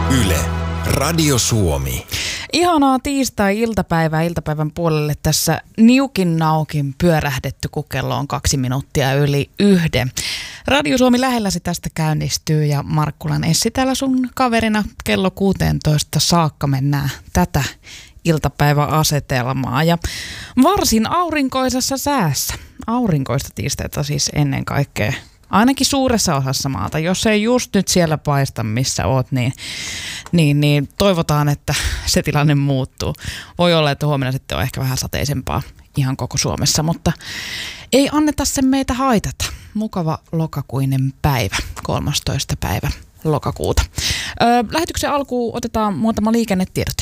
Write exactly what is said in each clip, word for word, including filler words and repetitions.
Yle, Radio Suomi. Ihanaa tiistai-iltapäivää iltapäivän puolelle tässä niukin naukin pyörähdetty, kun kello on kaksi minuuttia yli yhden. Radio Suomi lähelläsi tästä käynnistyy ja Markkulan Essi täällä sun kaverina kello kuusitoista saakka mennään tätä iltapäiväasetelmaa ja varsin aurinkoisessa säässä. Aurinkoista tiistaita siis ennen kaikkea. Ainakin suuressa osassa maata. Jos ei just nyt siellä paista, missä oot, niin, niin, niin toivotaan, että se tilanne muuttuu. Voi olla, että huomenna sitten on ehkä vähän sateisempaa ihan koko Suomessa, mutta ei anneta sen meitä haitata. Mukava lokakuinen päivä, kolmastoista päivä lokakuuta. Öö, lähetyksen alkuun otetaan muutama liikennetiedote.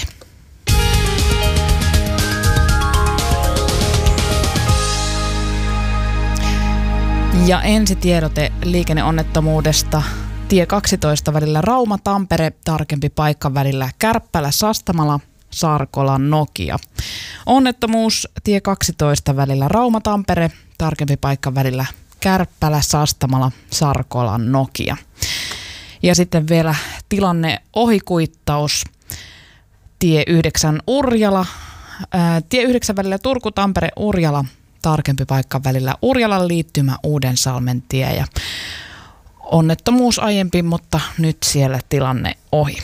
Ja ensitiedote liikenneonnettomuudesta. Tie kaksitoista välillä Rauma-Tampere, tarkempi paikka välillä Kärppälä-Sastamala, Sarkola, Nokia. Onnettomuus tie kaksitoista välillä Rauma-Tampere, tarkempi paikka välillä Kärppälä-Sastamala, Sarkola, Nokia. Ja sitten vielä tilanne ohikuittaus. Tie yhdeksän Urjala, ää, tie yhdeksän välillä Turku-Tampere, Urjala, tarkempi paikka välillä Urjalan liittymä Uudensalmen tie ja onnettomuus aiempi, mutta nyt siellä tilanne ohi.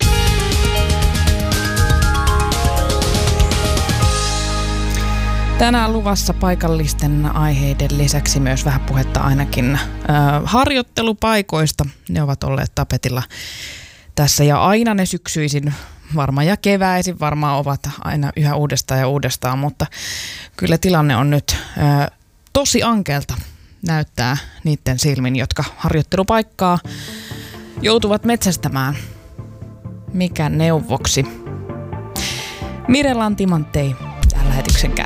Tänään luvassa paikallisten aiheiden lisäksi myös vähän puhetta ainakin äh, harjoittelupaikoista. Ne ovat olleet tapetilla tässä ja aina ne syksyisin varmaan ja keväisin varmaan ovat aina yhä uudestaan ja uudestaan, mutta kyllä tilanne on nyt ö, tosi ankeelta näyttää niiden silmin, jotka harjoittelupaikkaa joutuvat metsästämään. Mikä neuvoksi? Mirelan Timanttei tämän lähetyksen kärjessä.